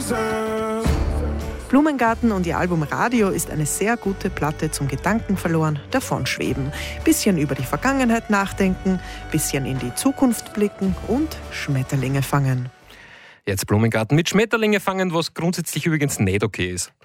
Blumengarten und ihr Album Radio ist eine sehr gute Platte zum Gedanken verloren, davonschweben. Bisschen über die Vergangenheit nachdenken, bisschen in die Zukunft blicken und Schmetterlinge fangen. Jetzt Blumengarten mit Schmetterlinge fangen, was grundsätzlich übrigens nicht okay ist.